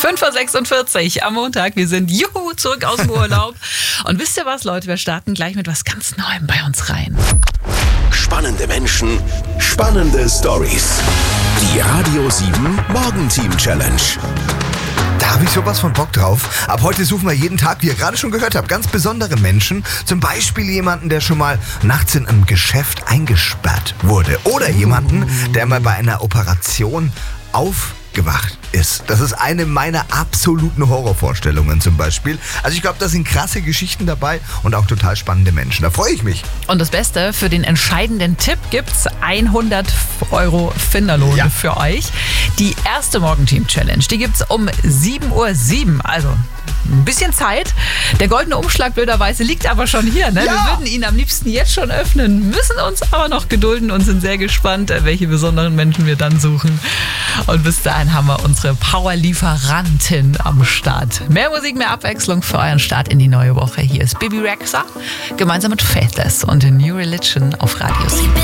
5:46 am Montag. Wir sind zurück aus dem Urlaub. Und wisst ihr was, Leute? Wir starten gleich mit was ganz Neuem bei uns rein. Spannende Menschen, spannende Stories. Die Radio 7 Morgenteam Challenge. Da habe ich sowas von Bock drauf. Ab heute suchen wir jeden Tag, wie ihr gerade schon gehört habt, ganz besondere Menschen. Zum Beispiel jemanden, der schon mal nachts in einem Geschäft eingesperrt wurde. Oder jemanden, der mal bei einer Operation aufgewacht ist. Das ist eine meiner absoluten Horrorvorstellungen zum Beispiel. Also ich glaube, da sind krasse Geschichten dabei und auch total spannende Menschen. Da freue ich mich. Und das Beste, für den entscheidenden Tipp gibt's 100 € Finderlohn für euch. Die erste Morgenteam-Challenge, die gibt's um 7:07 Uhr. Also ein bisschen Zeit. Der goldene Umschlag blöderweise liegt aber schon hier. Ne? Ja. Wir würden ihn am liebsten jetzt schon öffnen, müssen uns aber noch gedulden und sind sehr gespannt, welche besonderen Menschen wir dann suchen. Und bis dahin haben wir unsere Power-Lieferantin am Start. Mehr Musik, mehr Abwechslung für euren Start in die neue Woche. Hier ist Bibi Rexha gemeinsam mit Faithless und The New Religion auf Radio 7.